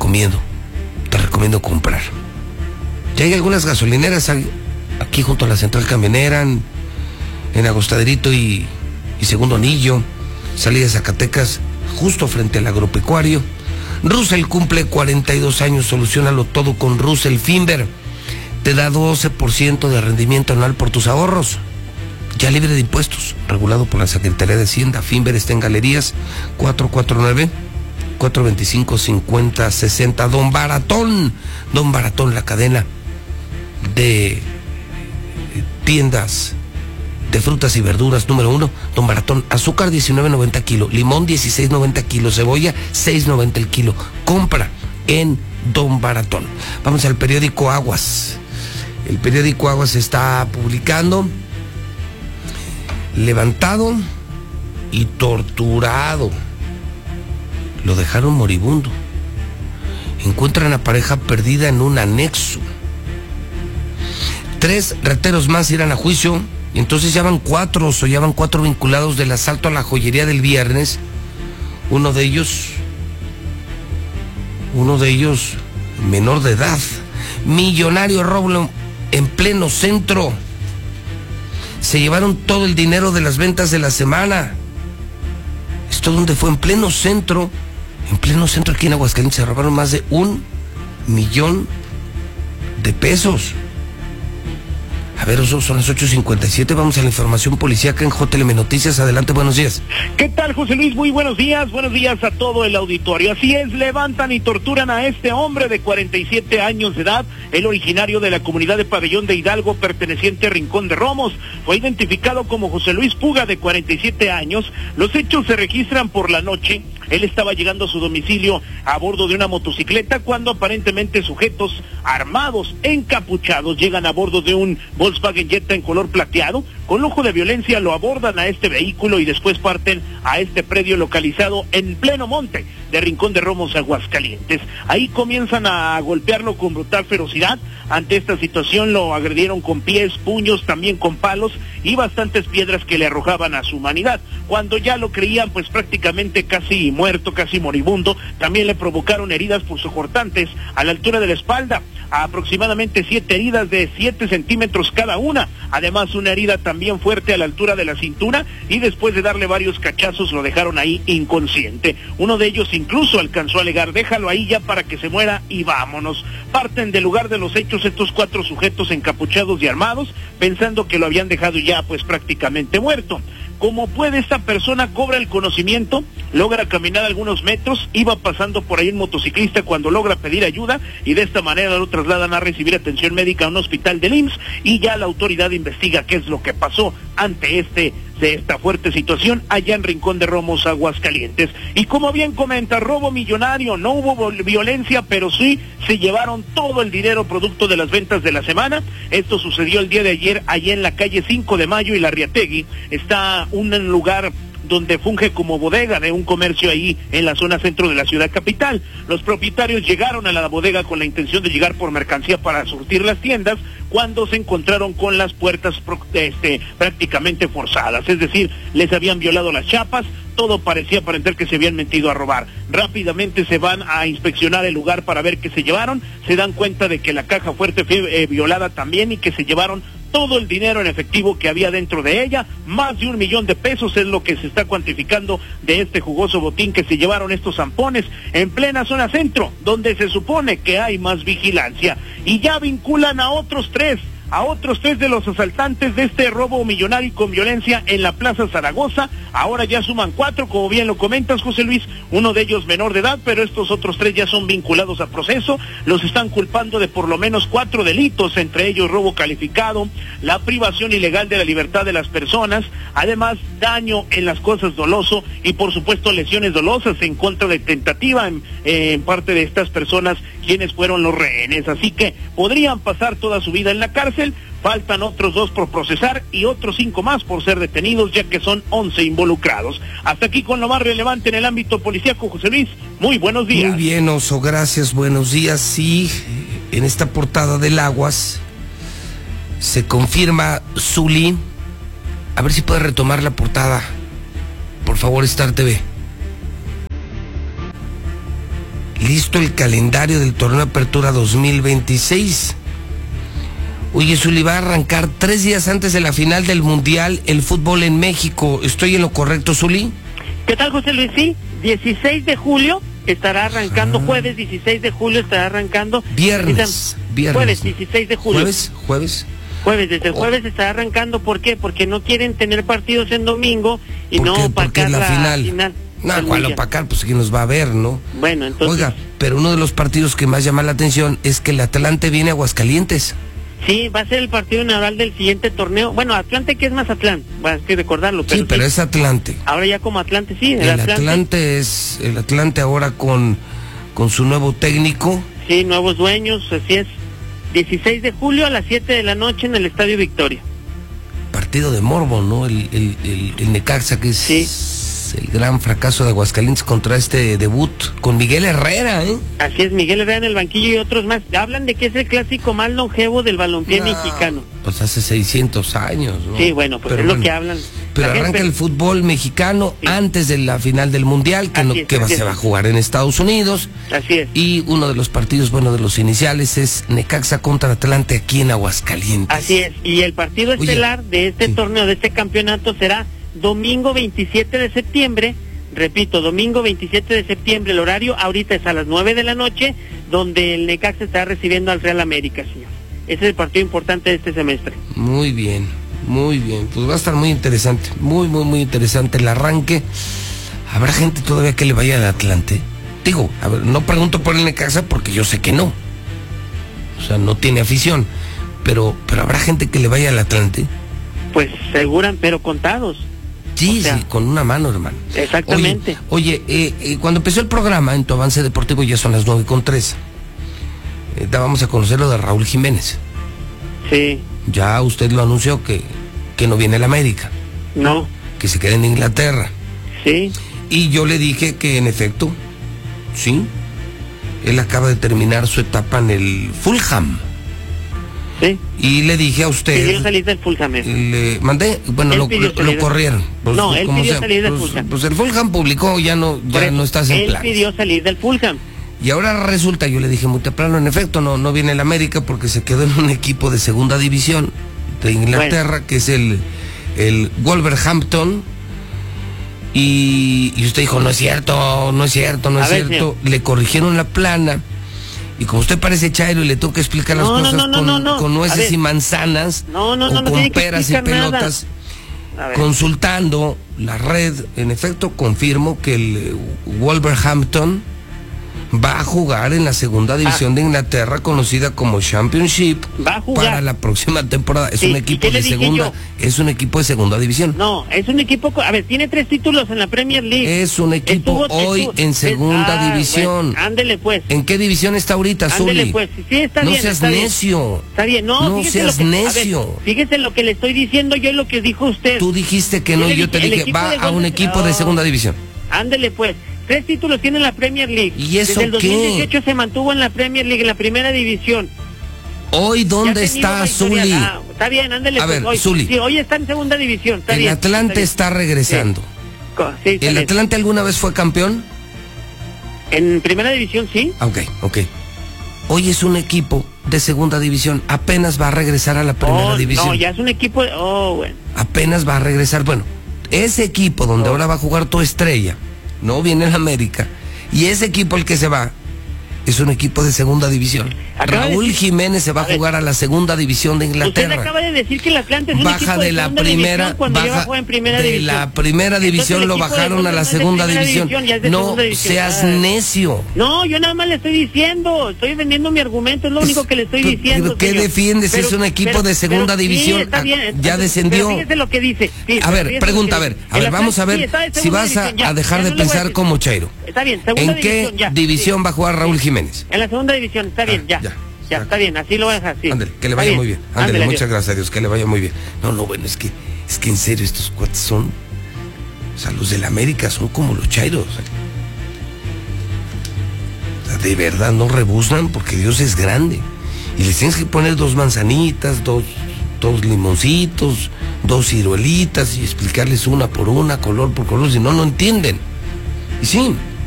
recomiendo comprar. Ya hay algunas gasolineras aquí junto a la central camionera, en Agostaderito y Segundo Anillo, salida de Zacatecas, justo frente al agropecuario. Russell cumple 42 años, solucionalo todo con Russell Finver. Te da 12% de rendimiento anual por tus ahorros, ya libre de impuestos, regulado por la Secretaría de Hacienda. Finver está en Galerías 449-425-5060. Don Baratón, la cadena de tiendas de frutas y verduras número 1, Don Baratón. Azúcar 19.90 kilo, limón 16.90 kilo, cebolla 6.90 el kilo. Compra en Don Baratón. Vamos al periódico Aguas. El periódico Aguas está publicando: levantado y torturado, lo dejaron moribundo. Encuentran a pareja perdida en un anexo. 3 rateros más irán a juicio. Y entonces ya van 4 vinculados del asalto a la joyería del viernes. Uno de ellos menor de edad. Millonario robo en pleno centro. Se llevaron todo el dinero de las ventas de la semana. ¿Esto dónde fue? En pleno centro aquí en Aguascalientes. Se robaron más de 1 millón de pesos. A ver, son las 8:57, vamos a la información policíaca en JLM Noticias. Adelante, buenos días. ¿Qué tal, José Luis? Muy buenos días a todo el auditorio. Así es, levantan y torturan a este hombre de 47 años de edad, el originario de la comunidad de Pabellón de Hidalgo, perteneciente a Rincón de Romos. Fue identificado como José Luis Puga, de 47 años. Los hechos se registran por la noche. Él estaba llegando a su domicilio a bordo de una motocicleta cuando aparentemente sujetos armados, encapuchados, llegan a bordo de un Volkswagen Jetta en color plateado. Con lujo de violencia lo abordan a este vehículo y después parten a este predio localizado en pleno monte de Rincón de Romos, Aguascalientes. Ahí comienzan a golpearlo con brutal ferocidad. Ante esta situación lo agredieron con pies, puños, también con palos y bastantes piedras que le arrojaban a su humanidad. Cuando ya lo creían pues prácticamente casi muerto, casi moribundo, también le provocaron heridas punzocortantes a la altura de la espalda, a aproximadamente 7 heridas de 7 centímetros cada una. Además, una herida también fuerte a la altura de la cintura, y después de darle varios cachazos lo dejaron ahí inconsciente. Uno de ellos incluso alcanzó a alegar: déjalo ahí ya para que se muera y vámonos. Parten del lugar de los hechos estos 4 sujetos encapuchados y armados, pensando que lo habían dejado ya pues prácticamente muerto. Como puede, esta persona cobra el conocimiento, logra caminar algunos metros, iba pasando por ahí un motociclista cuando logra pedir ayuda, y de esta manera lo trasladan a recibir atención médica a un hospital del IMSS, y ya la autoridad investiga qué es lo que pasó ante esta fuerte situación allá en Rincón de Romos, Aguascalientes. Y como bien comenta, robo millonario, no hubo violencia, pero sí se llevaron todo el dinero producto de las ventas de la semana. Esto sucedió el día de ayer allá en la calle 5 de Mayo y Larriategui. Está un lugar donde funge como bodega de un comercio ahí en la zona centro de la ciudad capital. Los propietarios llegaron a la bodega con la intención de llegar por mercancía para surtir las tiendas, cuando se encontraron con las puertas prácticamente forzadas, es decir, les habían violado las chapas. Todo parecía aparentar que se habían metido a robar. Rápidamente se van a inspeccionar el lugar para ver qué se llevaron. Se dan cuenta de que la caja fuerte fue violada también, y que se llevaron todo el dinero en efectivo que había dentro de ella. Más de 1 millón de pesos es lo que se está cuantificando de este jugoso botín que se llevaron estos zampones en plena zona centro, donde se supone que hay más vigilancia. Y ya vinculan a otros tres de los asaltantes de este robo millonario con violencia en la Plaza Zaragoza. Ahora ya suman 4, como bien lo comentas, José Luis, uno de ellos menor de edad, pero estos otros 3 ya son vinculados a proceso. Los están culpando de por lo menos 4 delitos, entre ellos robo calificado, la privación ilegal de la libertad de las personas, además daño en las cosas doloso, y por supuesto lesiones dolosas en contra de tentativa en parte de estas personas quienes fueron los rehenes. Así que podrían pasar toda su vida en la cárcel. Faltan otros 2 por procesar y otros 5 más por ser detenidos, ya que son 11 involucrados. Hasta aquí con lo más relevante en el ámbito policíaco, José Luis. Muy buenos días. Muy bien, Oso, gracias, buenos días. Sí, en esta portada del Aguas se confirma Zuli. A ver si puede retomar la portada, por favor, Star TV. listo el calendario del torneo Apertura 2026. Oye, Zuli, va a arrancar 3 días antes de la final del Mundial el fútbol en México. ¿Estoy en lo correcto, Zuli? ¿Qué tal, José Luis? Sí, 16 de julio estará arrancando, jueves 16 de julio estará arrancando. Viernes. Jueves 16 de julio. Jueves. Desde el jueves estará arrancando. ¿Por qué? Porque no quieren tener partidos en domingo y no opacar la final. No, ¿cuál opacar? Pues quién nos va a ver, ¿no? Bueno, entonces... Oiga, pero uno de los partidos que más llama la atención es que el Atlante viene a Aguascalientes. Sí, va a ser el partido inaugural del siguiente torneo. Bueno, Atlante, que es Mazatlán, hay que recordarlo. Pero sí, pero es Atlante. Ahora ya como Atlante, sí. El Atlante ahora con su nuevo técnico. Sí, nuevos dueños, así es. 16 de julio a las 7 de la noche en el Estadio Victoria. Partido de morbo, ¿no? El Necaxa, que es... Sí. El gran fracaso de Aguascalientes contra este debut con Miguel Herrera, ¿eh? Así es, Miguel Herrera en el banquillo y otros más. Hablan de que es el clásico más longevo del balompié mexicano. Pues hace 600 años, ¿no? Sí, bueno, pues pero es lo que hablan. Pero arranca el fútbol mexicano antes de la final del Mundial, que se va a jugar en Estados Unidos. Así es. Y uno de los partidos, de los iniciales es Necaxa contra Atlante aquí en Aguascalientes. Así es, y el partido estelar de este torneo, de este campeonato será domingo 27 de septiembre, repito, domingo 27 de septiembre, el horario ahorita es a las 9 de la noche, donde el Necaxa está recibiendo al Real América, señor. Ese es el partido importante de este semestre. Muy bien, pues va a estar muy interesante, muy interesante el arranque. ¿Habrá gente todavía que le vaya al Atlante? Digo, a ver, no pregunto por el Necaxa porque yo sé que no. O sea, no tiene afición, pero ¿habrá gente que le vaya al Atlante? Pues seguran, pero contados. Sí, con una mano, hermano. Exactamente. Oye, cuando empezó el programa, en tu avance deportivo, ya son las 9:03. Dábamos a conocer lo de Raúl Jiménez. Sí. Ya usted lo anunció que no viene a la América. No. Que se quede en Inglaterra. Sí. Y yo le dije que en efecto, sí, él acaba de terminar su etapa en el Fulham. Sí. Y le dije a usted... Pidió salir del Fulham. Le mandé, lo corrieron. Pues, no, él pidió salir del Fulham. Pues el Fulham publicó, ya no estás en plan. Él pidió salir del Fulham. Y ahora resulta, yo le dije muy temprano, en efecto, no viene el América porque se quedó en un equipo de segunda división de Inglaterra, que es el Wolverhampton. Y usted dijo, no es cierto. Le corrigieron la plana. Y como usted parece chairo y le tengo que explicar las cosas con nueces y manzanas, o con peras y pelotas, consultando la red, en efecto confirmo que el Wolverhampton va a jugar en la segunda división de Inglaterra, conocida como Championship, para la próxima temporada. Es un equipo de segunda, de segunda división. No, es un equipo, tiene 3 títulos en la Premier League. Es un equipo en segunda división. Bueno, ándele pues. ¿En qué división está ahorita, Zuli? Ándele pues, sí, está bien. No seas necio. Está bien, no seas necio. Fíjese lo que le estoy diciendo yo y lo que dijo usted. Tú dijiste que no, yo te dije, va a un equipo de segunda división. Ándele pues. 3 títulos tiene la Premier League. ¿Y eso desde el 2018 qué? Se mantuvo en la Premier League, en la primera división. ¿Hoy dónde está Zuli? Está bien, ándele. A ver, Zuli. Sí, hoy está en segunda división. El Atlante está regresando. Sí, ¿El Atlante alguna vez fue campeón? En primera división, sí. Ok. Hoy es un equipo de segunda división. Apenas va a regresar a la primera división. No, ya es un equipo de... bueno. Apenas va a regresar. Bueno, ese equipo donde ahora va a jugar tu estrella, no viene el América, y ese equipo el que se va es un equipo de segunda división. Raúl Jiménez se va a jugar a la segunda división de Inglaterra. Usted acaba de decir que el Atlante es un equipo de la primera, de la primera división, lo bajaron a la segunda división. No seas necio. No, yo nada más le estoy diciendo, estoy vendiendo mi argumento, es lo único que le estoy diciendo. ¿Pero qué defiendes? Es un equipo de segunda división. Está bien, ya descendió. Fíjese lo que dice. A ver, pregunta, a ver, vamos a ver si vas a dejar de pensar como chairo. Está bien, ¿En qué división va a jugar Raúl Jiménez? En la segunda división, está bien, ya, está bien, así lo voy a dejar, sí. Ándale, que le vaya muy bien. Ándale, muchas gracias a Dios, que le vaya muy bien. No, bueno, es que en serio estos cuates son, o sea, los del América son como los chairos. O sea, de verdad no rebuznan porque Dios es grande. Y les tienes que poner 2 manzanitas, dos limoncitos, 2 ciruelitas y explicarles una por una, color por color, si no, no entienden. Y sí,